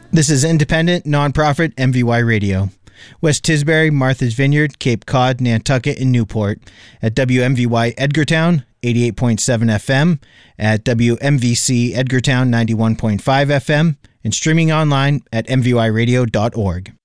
This is independent, nonprofit MVY Radio. West Tisbury, Martha's Vineyard, Cape Cod, Nantucket, and Newport. At WMVY Edgartown, 88.7 FM. At WMVC Edgartown, 91.5 FM. And streaming online at mvyradio.org.